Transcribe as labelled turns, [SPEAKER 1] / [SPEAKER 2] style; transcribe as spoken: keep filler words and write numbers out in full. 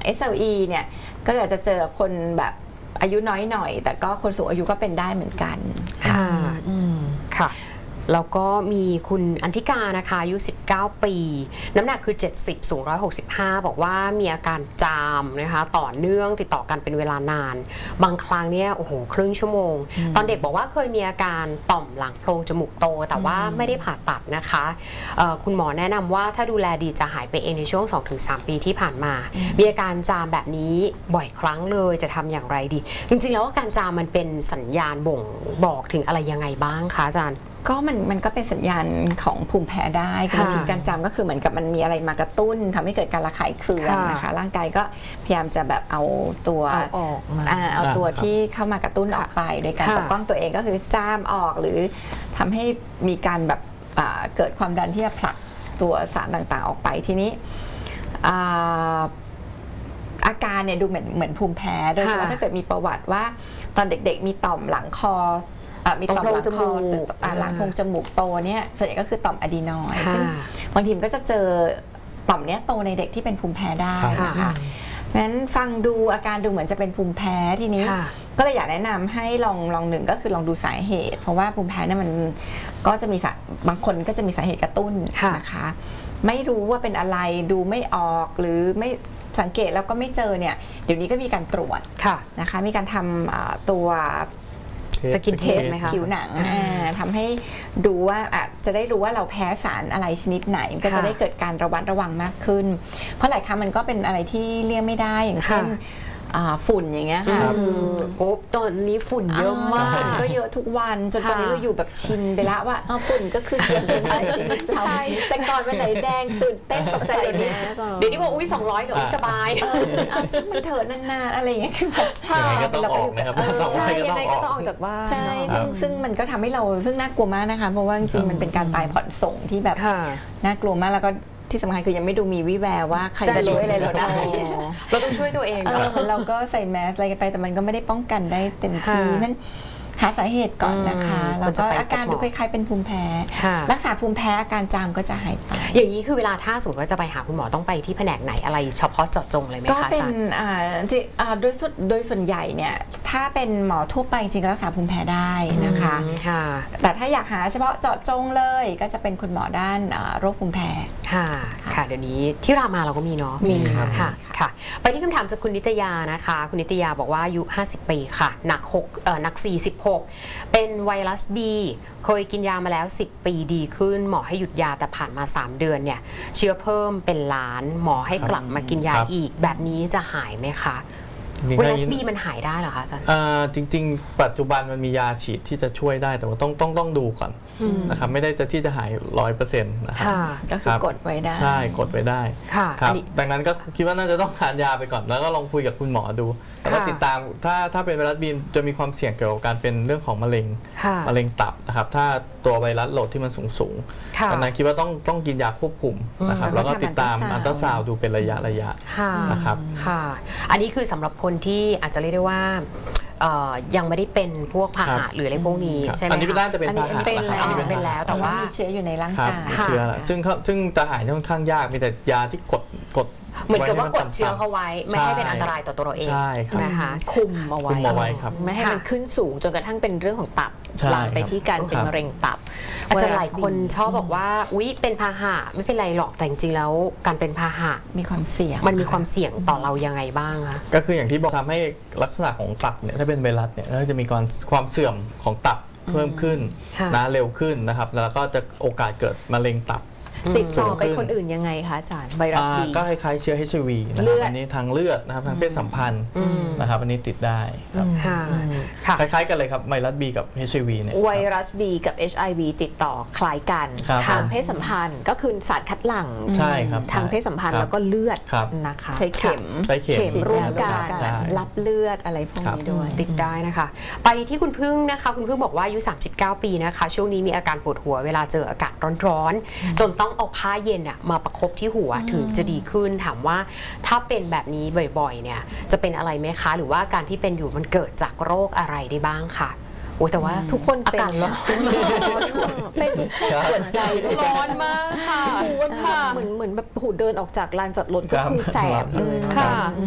[SPEAKER 1] เอส แอล อี เนี่ยก็อาจจะเจอคนแบบอายุน้อยหน่อยแต่ก็คนสูงอายุก็เป็นได้เหมือนกัน
[SPEAKER 2] ค่ะค่ะแล้วก็มีคุณอันธิกานะคะอายุสิบเก้าปีน้ำหนักคือเจ็ดสิบสูงหนึ่งร้อยหกสิบห้าบอกว่ามีอาการจามนะคะต่อเนื่องติดต่อกันเป็นเวลานานบางครั้งเนี่ยโอ้โหครึ่งชั่วโมงตอนเด็กบอกว่าเคยมีอาการต่อมหลังโพรงจมูกโตแต่ว่าไม่ได้ผ่าตัดนะคะคุณหมอแนะนำว่าถ้าดูแลดีจะหายไปเองในช่วง สองถึงสาม ปีที่ผ่านมามีอาการจามแบบนี้บ่อยครั้งเลยจะทำอย่างไรดีจริงๆแล้วการจามมันเป็นสัญญาณบ่งบอกถึงอะไรยังไงบ้างคะอาจารย์
[SPEAKER 1] ก็มันมันก็เป็นสัญญาณของภูมิแพ้ได้บางทีการจามก็คือเหมือนกับมันมีอะไรมากระตุ้นทำให้เกิดการระคายเคืองนะคะร่างกายก็พยายามจะแบบเอาตัว
[SPEAKER 2] ออกมา
[SPEAKER 1] เอาตัวที่เข้ามากระตุ้นออกไปโดยการปกป้องตัวเองก็คือจามออกหรือทำให้มีการแบบเกิดความดันที่จะผลักตัวสารต่างๆออกไปทีนี้อาการเนี่ยดูเหมือนเหมือนภูมิแพ้โดยเฉพาะถ้าเกิดมีประวัติว่าตอนเด็กๆมีต่อมหลังคอมีต่อมหลังคอหลังโพรงจมูกโตเนี่ยส่วนใหญ่ก็คือต่อมอะดีนอยด์ซึ่งบางทีมันก็จะเจอต่อมเนี้ยโตในเด็กที่เป็นภูมิแพ้ได้นะคะเพราะฉะนั้นฟังดูอาการดูเหมือนจะเป็นภูมิแพ้ทีนี้ก็เลยอยากแนะนำให้ลองลองหนึ่งก็คือลองดูสาเหตุเพราะว่าภูมิแพ้เนี่ยมันก็จะมีบางคนก็จะมีสาเหตุกระตุ้นนะคะไม่รู้ว่าเป็นอะไรดูไม่ออกหรือไม่สังเกตแล้วก็ไม่เจอเนี่ยเดี๋ยวนี้ก็มีการตรวจนะคะมีการทำตัว
[SPEAKER 2] สกินเทสไหมคะ
[SPEAKER 1] ผิวหนังทำให้ดูว่าจะได้รู้ว่าเราแพ้สารอะไรชนิดไหนก็จะได้เกิดการระวัดระวังมากขึ้นเพราะหลายครั้งมันก็เป็นอะไรที่เลี่ยงไม่ได้อย่างเช่นฝุ่นอย่างเงี้ยค่ะ
[SPEAKER 2] คือโอ้ตอนนี้ฝุ่นเยอะมาก
[SPEAKER 1] ฝุ่นก็เยอะทุกวันจนตอนนี้เราอยู่แบบชินไปแล้วว่าฝุ่นก็คือส่วนหนึ่งของชีวิตเราแต่ก่อนวันไหนแดงตื่นเต้นตกใจเดี๋ยวนี้
[SPEAKER 2] เดี๋ยวนี้บอกอุ้ยสองร้อยเหรอสบาย
[SPEAKER 1] เอาฉันมันเถิดนานๆอะไรอย่างเงี้ยคือแบบ
[SPEAKER 3] ยังไงก็ต้องออกนะครับ
[SPEAKER 2] ใช่ยังไงก็ต้องออกจากบ้าน
[SPEAKER 1] ใช่ซึ่งซึ่งมันก็ทำให้เราซึ่งน่ากลัวมากนะคะเพราะว่าจริงๆมันเป็นการตายผ่อนส่งที่แบบน่ากลัวมากแล้วก็ที่สำคัญคือยังไม่ดูมีวิแววว่าใครจะช่วยอะไรเราได้
[SPEAKER 2] เราต้องช่วยตัวเอง
[SPEAKER 1] เราก็ใส่แมสอะไรกันไปแต่มันก็ไม่ได้ป้องกันได้เต็มที่มันหาสาเหตุก่อนนะคะแล้วก็อาการดูคล้ายๆเป็นภูมิแพ้รักษาภูมิแพ้อาการจามก็จะหายไป
[SPEAKER 2] อย่างนี้คือเวลาถ้าสมมติว่าจะไปหาคุณหมอต้องไปที่แผนกไหนอะไรเฉพาะเจาะจงเลยไหมคะ
[SPEAKER 1] ก็เป็นโดยส่วนโดยส่วนใหญ่เนี่ยถ้าเป็นหมอทั่วไปจริงๆรักษาภูมิแพ้ได้นะคะแต่ถ้าอยากหาเฉพาะเจาะจงเลยก็จะเป็นคุณหมอด้านโรคภูมิแพ้
[SPEAKER 2] ค่ะค่ะเดี๋ยวนี้ที่รามาเราก็มีเนาะ
[SPEAKER 1] มี
[SPEAKER 2] ค่ะค่ะไปที่คำถามจากคุณนิตยานะคะคุณนิตยาบอกว่าอายุห้าสิบปีค่ะหนักหกเอ่อหนักสี่สิบหกเป็นไวรัส บี เคยกินยามาแล้วสิบปีดีขึ้นหมอให้หยุดยาแต่ผ่านมาสามเดือนเนี่ยเชื้อเพิ่มเป็นล้านหมอให้กลับมากินยาอีกแบบนี้จะหายไหมคะไวรัส บี มันหายได้เหรอคะอาจารย์
[SPEAKER 3] จริงๆปัจจุบันมันมียาฉีดที่จะช่วยได้แต่ว่าต้องต้องต้องดูก่อนนะครับไม่ได้จะที่จะหายร้อยเปอร์เซ็นต์นะครับ
[SPEAKER 1] ก็คือกดไว้ได้
[SPEAKER 3] ใช่กดไว้ได้ครับดังนั้นก็คิดว่าน่าจะต้องทานยาไปก่อนแล้วก็ลองคุยกับคุณหมอดูแล้วก็ติดตามถ้าถ้าเป็นไวรัส บี จะมีความเสี่ยงเกี่ยวกับการเป็นเรื่องของมะเร็งมะเร็งตับนะครับถ้าตัวไวรัสโหลดที่มันสูงสูงดังนั้นคิดว่าต้องต้องกินยาควบคุมนะครับแล้วก็ติดตามอัลตราซาวด์ดูเป็นระยะระยะนะครับ
[SPEAKER 2] ค่ะอันนี้คือสำหรับคนที่อาจจะเรียกได้ว่ายังไม่ได้เป็นพวกพาหะหรืออะไรพวกนี้ใช่ไหม
[SPEAKER 3] อันนี้น่าจะเป็นพาหะ
[SPEAKER 2] เป็นแล้วเป็นแล้วแต่ว่า
[SPEAKER 1] มีเชื้ออยู่ในร่างกาย
[SPEAKER 3] เชื้อซึ่งซึ่งจะหายค่อนข้างยากมีแต่ยาที่กดกด
[SPEAKER 2] เหมือนกับว่ากดเชื้อเขาไว้ไม่ให้เป็นอันตรายต่อตัวเราเองนะคะคุมเอาไว้
[SPEAKER 4] ไม่ให้มันขึ้นสูงจนกระทั่งเป็นเรื่องของตับลามไปที่การเป็นมะเร็งตับ
[SPEAKER 2] อาจารย์หลายคนชอบบอกว่าอุ๊ยเป็นพาหะไม่เป็นไรหรอกแต่จริงๆแล้วการเป็นพาหะ
[SPEAKER 1] มีความเสี่ยง
[SPEAKER 2] มันมีความเสี่ยงต่อเรายังไงบ้างคะ
[SPEAKER 3] ก็คืออย่างที่บอกทำให้ลักษณะของตับเนี่ยถ้าเป็นไวรัสเนี่ยก็จะมีความความเสื่อมของตับเพิ่มขึ้นนะเร็วขึ้นนะครับแล้วก็จะโอกาสเกิดมะเร็งตับ
[SPEAKER 4] ติดต่อไปคนอื่นยังไงคะอาจารย์ไวรัส บี
[SPEAKER 3] ก็คล้ายๆเชื้อ เอช ไอ วี นะครับอันนี้ทางเลือดนะครับทางเพศสัมพันธ์นะครับอันนี้ติดได้ครับคล้ายๆกันเลยครับไวรัส บี กับ เอช ไอ วี เนี่ย
[SPEAKER 4] ไวรัส บี กับ เอช ไอ วี ติดต่อคล้ายกันทางเพศสัมพันธ์ก็คือสารคัดหลั่งทางเพศสัมพันธ์แล้วก็เลือดนะคะ
[SPEAKER 1] ใช้เข็ม
[SPEAKER 3] ใช้เข็ม
[SPEAKER 4] ร่วมกัน
[SPEAKER 1] รับเลือดอะไรพวกนี้ด้วย
[SPEAKER 2] ติดได้นะคะไปที่คุณพึ่งนะคะคุณพึ่งบอกว่าอายุสามสิบเก้าปีนะคะช่วงนี้มีอาการปวดหัวเวลาเจออากาศร้อนๆจนต้องเอาผ้าเย็นมาประคบที่หัวถึงจะดีขึ้นถามว่าถ้าเป็นแบบนี้บ่อยๆเนี่ยจะเป็นอะไรไหมคะหรือว่าการที่เป็นอยู่มันเกิดจากโรคอะไรได้บ้างคะโอ้แต่ว่า
[SPEAKER 4] ทุกคน
[SPEAKER 2] อาการร้อน
[SPEAKER 4] เป็นทุกคนปวดใจ
[SPEAKER 2] ร้อนมากค่ะ
[SPEAKER 4] ปวดค่ะเหมือนเหมือนแบบหูเดินออกจากลานจอดรถก็คือแสบเลย
[SPEAKER 2] ค่ะ